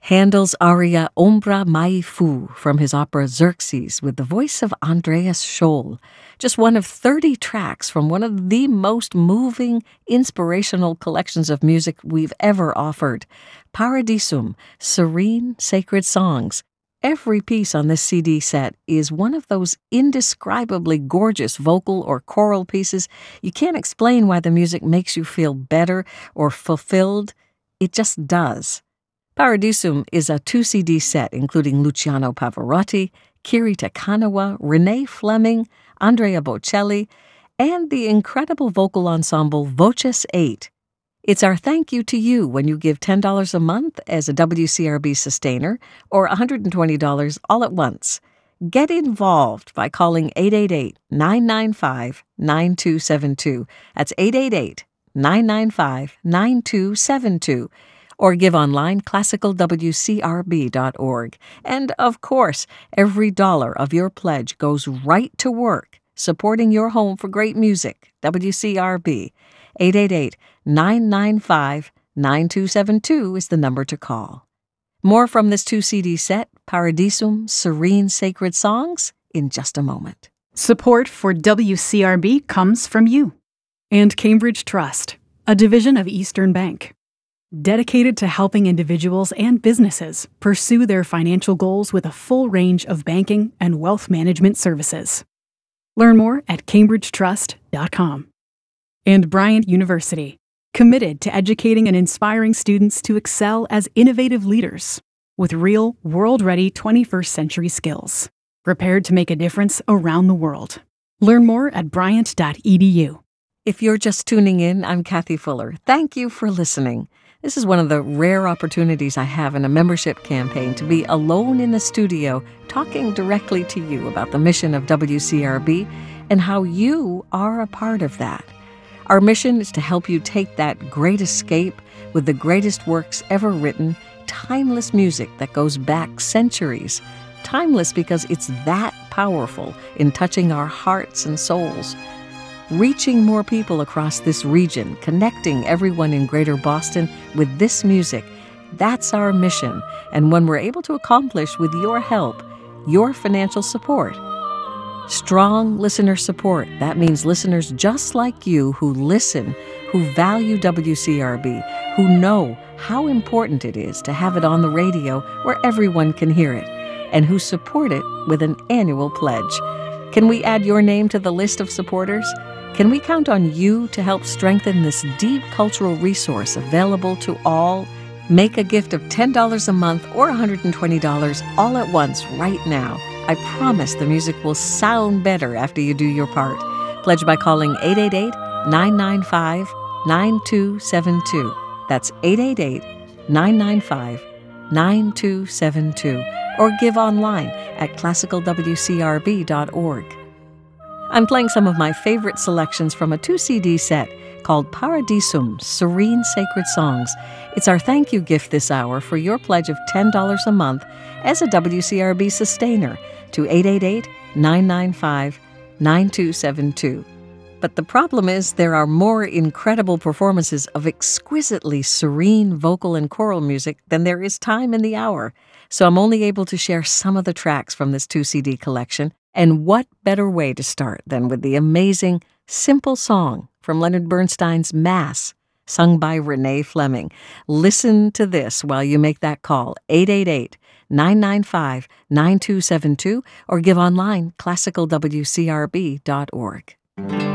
Handel's aria Ombra Mai Fu from his opera Xerxes with the voice of Andreas Scholl. Just one of 30 tracks from one of the most moving, inspirational collections of music we've ever offered. Paradisum, Serene Sacred Songs. Every piece on this CD set is one of those indescribably gorgeous vocal or choral pieces. You can't explain why the music makes you feel better or fulfilled. It just does. Paradisum is a 2-CD set including Luciano Pavarotti, Kirita Kanawa, Renee Fleming, Andrea Bocelli, and the incredible vocal ensemble Voces 8. It's our thank you to you when you give $10 a month as a WCRB sustainer or $120 all at once. Get involved by calling 888-995-9272. That's 888-995-9272. Or give online classicalwcrb.org. And, of course, every dollar of your pledge goes right to work, supporting your home for great music. WCRB. 888-995-9272 is the number to call. More from this 2-CD set, Paradisum, Serene Sacred Songs, in just a moment. Support for WCRB comes from you. And Cambridge Trust, a division of Eastern Bank. Dedicated to helping individuals and businesses pursue their financial goals with a full range of banking and wealth management services. Learn more at cambridgetrust.com. And Bryant University, committed to educating and inspiring students to excel as innovative leaders with real, world-ready 21st century skills, prepared to make a difference around the world. Learn more at bryant.edu. If you're just tuning in, I'm Kathy Fuller. Thank you for listening. This is one of the rare opportunities I have in a membership campaign to be alone in the studio talking directly to you about the mission of WCRB and how you are a part of that. Our mission is to help you take that great escape with the greatest works ever written, timeless music that goes back centuries. Timeless because it's that powerful in touching our hearts and souls. Reaching more people across this region, connecting everyone in Greater Boston with this music, that's our mission, and one we're able to accomplish with your help, your financial support. Strong listener support, that means listeners just like you who listen, who value WCRB, who know how important it is to have it on the radio where everyone can hear it, and who support it with an annual pledge. Can we add your name to the list of supporters? Can we count on you to help strengthen this deep cultural resource available to all? Make a gift of $10 a month or $120 all at once right now. I promise the music will sound better after you do your part. Pledge by calling 888-995-9272. That's 888-995-9272. Or give online at classicalwcrb.org. I'm playing some of my favorite selections from a 2-CD set called Paradisum, Serene Sacred Songs. It's our thank you gift this hour for your pledge of $10 a month as a WCRB sustainer to 888-995-9272. But the problem is there are more incredible performances of exquisitely serene vocal and choral music than there is time in the hour. So I'm only able to share some of the tracks from this 2-CD collection. And what better way to start than with the amazing Simple Song from Leonard Bernstein's Mass, sung by Renee Fleming. Listen to this while you make that call, 888-995-9272, or give online classicalwcrb.org.